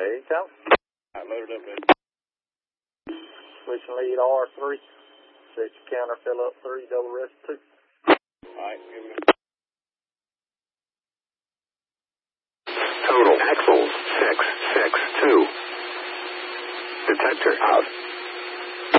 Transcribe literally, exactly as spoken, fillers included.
There you go. I loaded up there. Switching lead R three. Set your counter, fill up three, double rest two. Alright, give me. Total axles six six two. Detector out.